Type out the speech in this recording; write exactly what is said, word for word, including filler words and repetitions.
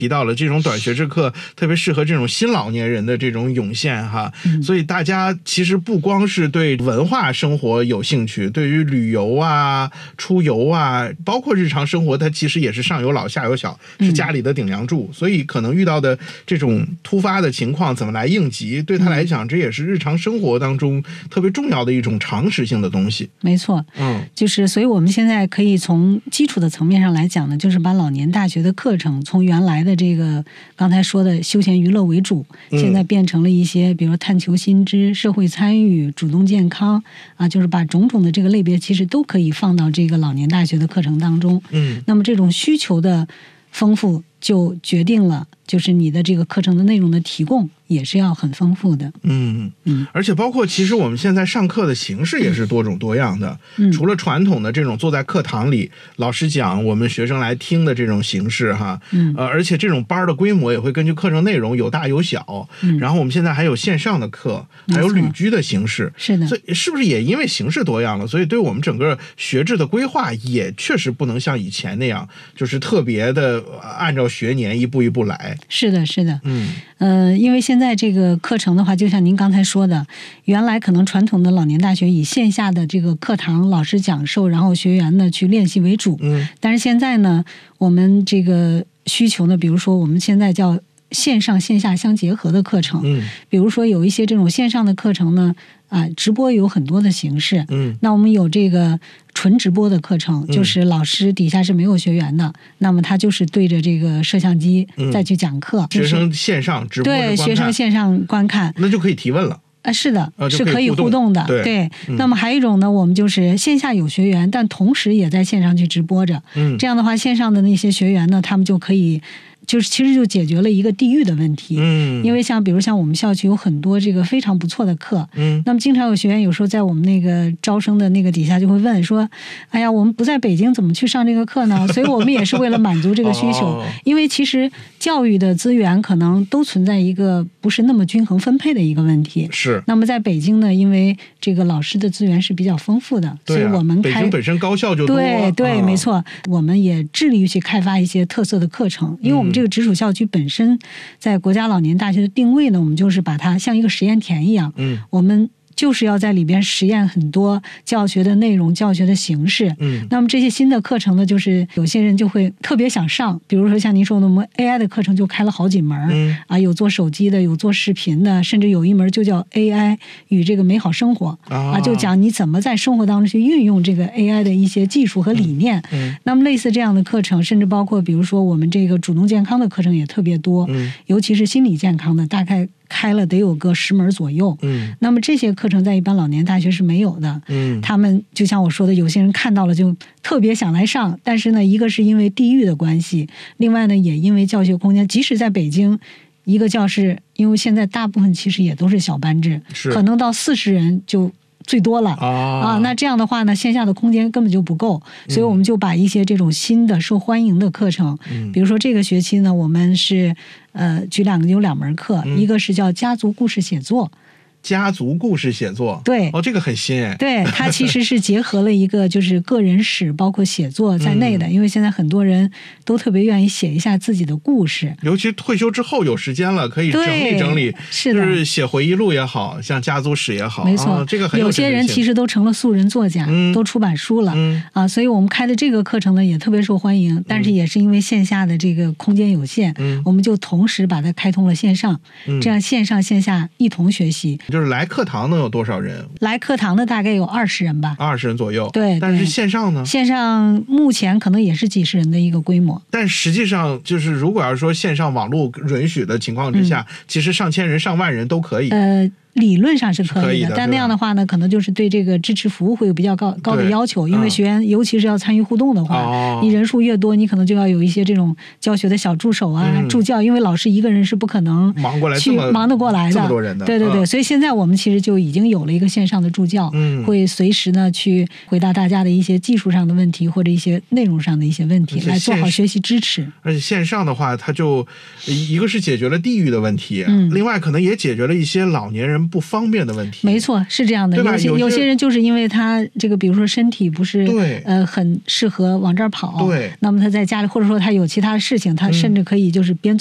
提到了这种短学制课特别适合这种新老年人的这种涌现哈，嗯、所以大家其实不光是对文化生活有兴趣，对于旅游啊、出游啊，包括日常生活，它其实也是上有老下有小，是家里的顶梁柱，嗯、所以可能遇到的这种突发的情况怎么来应急，对他来讲，这也是日常生活当中特别重要的一种常识性的东西。 没错， 嗯， 就是所以我们现在可以从基础的层面上来讲呢，就是把老年大学的课程从原来的这个刚才说的休闲娱乐为主，现在变成了一些比如探求新知、社会参与、主动健康啊，就是把种种的这个类别其实都可以放到这个老年大学的课程当中。 嗯， 那么这种需求的丰富就决定了就是你的这个课程的内容的提供也是要很丰富的。 嗯嗯，而且包括其实我们现在上课的形式也是多种多样的，嗯、除了传统的这种坐在课堂里老师讲我们学生来听的这种形式哈，嗯呃，而且这种班的规模也会根据课程内容有大有小，嗯、然后我们现在还有线上的课，还有旅居的形式， 是的， 所以是不是也因为形式多样了，所以对我们整个学制的规划也确实不能像以前那样就是特别的按照学年一步一步来。 是的是的， 嗯呃，因为现在这个课程的话，就像您刚才说的，原来可能传统的老年大学以线下的这个课堂老师讲授，然后学员呢去练习为主， 嗯，但是现在呢，我们这个需求呢，比如说我们现在叫线上线下相结合的课程， 嗯， 比如说有一些这种线上的课程呢，啊，直播有很多的形式， 嗯， 那我们有这个纯直播的课程， 嗯、 就是老师底下是没有学员的，那么他就是对着这个摄像机再去讲课， 嗯就是、学生线上直播对学生线上观看， 那就可以提问了。 啊，是的， 啊、 是可以互动的。 对， 对嗯、 那么还有一种呢，我们就是线下有学员，但同时也在线上去直播着。 嗯， 这样的话，线上的那些学员呢，他们就可以。就是其实就解决了一个地域的问题， 嗯， 因为像比如像我们校区有很多这个非常不错的课， 嗯， 那么经常有学员有时候在我们那个招生的那个底下就会问说，哎呀，我们不在北京怎么去上这个课呢？所以我们也是为了满足这个需求， 哦、 因为其实教育的资源可能都存在一个不是那么均衡分配的一个问题， 是。 那么在北京呢，因为这个老师的资源是比较丰富的， 对啊、 所以我们开北京本身高校就多， 对对、 啊、 没错，我们也致力于去开发一些特色的课程，因为我们这个直属校区本身在国家老年大学的定位呢，我们就是把它像一个实验田一样， 嗯， 我们就是要在里边实验很多教学的内容、教学的形式。 嗯， 那么这些新的课程呢，就是有些人就会特别想上，比如说像您说的，我们 A I 的课程就开了好几门， 嗯啊，有做手机的，有做视频的，甚至有一门就叫 A I 与这个美好生活， 啊， 啊就讲你怎么在生活当中去运用这个 A I 的一些技术和理念。 嗯，嗯那么类似这样的课程，甚至包括比如说我们这个主动健康的课程也特别多， 嗯， 尤其是心理健康的，大概开了得有个十门左右， 嗯， 那么这些课程在一般老年大学是没有的， 嗯， 他们就像我说的，有些人看到了就特别想来上，但是呢，一个是因为地域的关系，另外呢，也因为教学空间，即使在北京，一个教室，因为现在大部分其实也都是小班制，可能到四十人就最多了啊, 啊，那这样的话呢，线下的空间根本就不够，所以我们就把一些这种新的受欢迎的课程， 嗯、 比如说这个学期呢，我们是呃举两个有两门课， 嗯、 一个是叫家族故事写作。 家族故事写作， 对， 哦，这个很新哎。 对，它其实是结合了一个就是个人史，包括写作在内的。 嗯、 因为现在很多人都特别愿意写一下自己的故事， 尤其退休之后有时间了，可以整理整理， 是的， 就是写回忆录也好，像家族史也好， 没错， 啊、这个很有有些人其实都成了素人作家， 嗯、 都出版书了、 嗯、 啊。所以我们开的这个课程呢也特别受欢迎，但是也是因为线下的这个空间有限， 嗯、 我们就同时把它开通了线上， 嗯、 这样线上线下一同学习。 就是来课堂能有多少人？ 来课堂的大概有二十人吧， 二十人左右。 对， 但是线上呢？ 线上目前可能也是几十人的一个规模。 但实际上，就是如果要是说线上网络允许的情况之下，嗯、其实上千人、上万人都可以。 呃。理论上是可以的， 可以的， 但那样的话呢，可能就是对这个支持服务会有比较高高的要求，因为学员、嗯、尤其是要参与互动的话、哦，你人数越多，你可能就要有一些这种教学的小助手啊、嗯、助教，因为老师一个人是不可能忙过来去忙得过来的， 这么多人的， 对对对、 嗯， 所以现在我们其实就已经有了一个线上的助教， 嗯， 会随时呢去回答大家的一些技术上的问题或者一些内容上的一些问题，来做好学习支持。 而且线上的话，它就一个是解决了地域的问题， 嗯， 另外可能也解决了一些老年人人不方便的问题。 没错，是这样的。有些有些人就是因为他这个，比如说身体不是呃很适合往这儿跑， 对， 那么他在家里，或者说他有其他事情，他甚至可以就是边